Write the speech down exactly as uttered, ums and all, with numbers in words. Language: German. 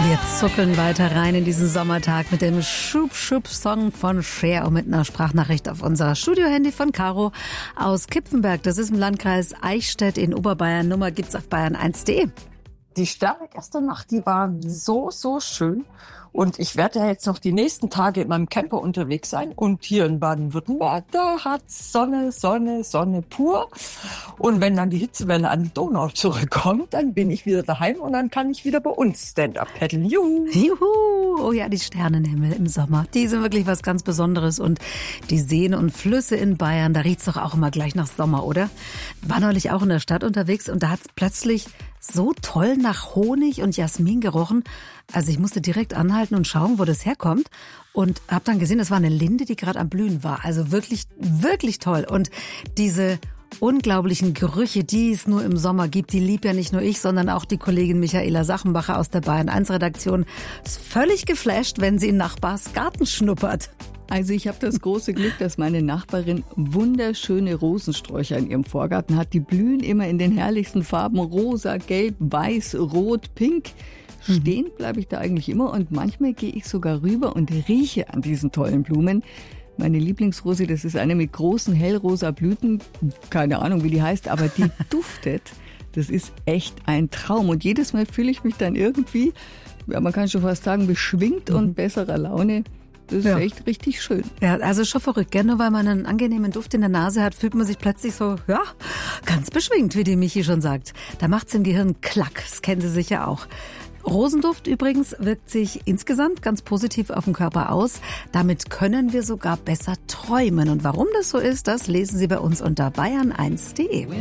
Wir zuckeln weiter rein in diesen Sommertag mit dem Schub-Schub-Song von Cher und mit einer Sprachnachricht auf unser Studiohandy von Caro aus Kipfenberg. Das ist im Landkreis Eichstätt in Oberbayern. Nummer gibt's auf bayern eins punkt de. Die Sterne gestern Nacht, die waren so, so schön. Und ich werde ja jetzt noch die nächsten Tage in meinem Camper unterwegs sein. Und hier in Baden-Württemberg, da hat's Sonne, Sonne, Sonne pur. Und wenn dann die Hitzewelle an die Donau zurückkommt, dann bin ich wieder daheim und dann kann ich wieder bei uns Stand-up paddeln. Juhu! Juhu! Oh ja, die Sternenhimmel im Sommer, die sind wirklich was ganz Besonderes. Und die Seen und Flüsse in Bayern, da riecht's doch auch immer gleich nach Sommer, oder? War neulich auch in der Stadt unterwegs und da hat's plötzlich so toll nach Honig und Jasmin gerochen. Also ich musste direkt anhalten und schauen, wo das herkommt. Und habe dann gesehen, das war eine Linde, die gerade am Blühen war. Also wirklich, wirklich toll. Und diese unglaublichen Gerüche, die es nur im Sommer gibt, die liebt ja nicht nur ich, sondern auch die Kollegin Michaela Sachenbacher aus der Bayern eins Redaktion. Ist völlig geflasht, wenn sie in Nachbars Garten schnuppert. Also ich habe das große Glück, dass meine Nachbarin wunderschöne Rosensträucher in ihrem Vorgarten hat. Die blühen immer in den herrlichsten Farben: rosa, gelb, weiß, rot, pink. Stehen bleibe ich da eigentlich immer und manchmal gehe ich sogar rüber und rieche an diesen tollen Blumen. Meine Lieblingsrose, das ist eine mit großen hellrosa Blüten, keine Ahnung wie die heißt, aber die duftet. Das ist echt ein Traum und jedes Mal fühle ich mich dann irgendwie, ja, man kann schon fast sagen, beschwingt mhm. und besserer Laune. Das ist ja echt richtig schön. Ja, also schon verrückt, gell? Nur weil man einen angenehmen Duft in der Nase hat, fühlt man sich plötzlich so, ja, ganz beschwingt, wie die Michi schon sagt. Da macht's im Gehirn Klack, das kennen Sie sicher auch. Rosenduft übrigens wirkt sich insgesamt ganz positiv auf den Körper aus. Damit können wir sogar besser träumen. Und warum das so ist, das lesen Sie bei uns unter bayern eins punkt de.